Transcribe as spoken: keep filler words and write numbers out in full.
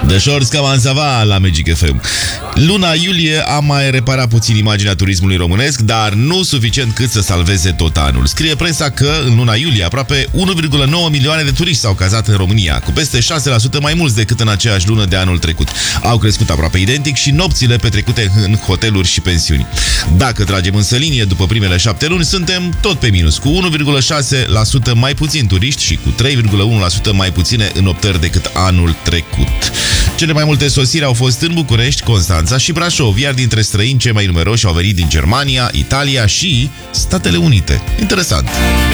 The Shores, Cam să va la Magic F M. Luna iulie a mai reparat puțin imaginea turismului românesc, dar nu suficient cât să salveze tot anul. Scrie presa că în luna iulie aproape unu virgulă nouă milioane de turiști s-au cazat în România, cu peste șase la sută mai mulți decât în aceeași lună de anul trecut. Au crescut aproape identic și nopțile petrecute în hoteluri și pensiuni. Dacă tragem însă linie după primele șapte luni, suntem tot pe minus, cu unu virgulă șase la sută mai puțini turiști și cu trei virgulă unu la sută mai puține înoptări decât anul trecut. Cele mai multe sosiri au fost în București, Constanța și Brașov, iar dintre străini cei mai numeroși au venit din Germania, Italia și Statele Unite. Interesant!